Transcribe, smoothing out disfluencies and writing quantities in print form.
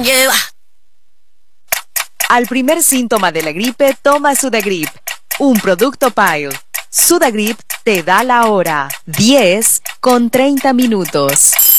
you. Al primer síntoma de la gripe, toma Sudagrip, un producto Pile. Sudagrip te da la hora, 10 con 30 minutos.